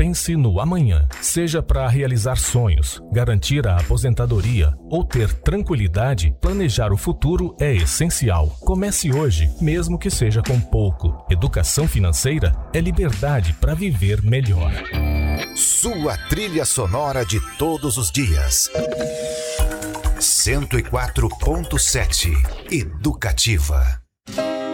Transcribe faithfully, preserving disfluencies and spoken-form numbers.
pense no amanhã. Seja para realizar sonhos, garantir a aposentadoria ou ter tranquilidade, planejar o futuro é essencial. Comece hoje, mesmo que seja com pouco. Educação financeira é liberdade para viver melhor. Sua trilha sonora de todos os dias. cento e quatro ponto sete Educativa.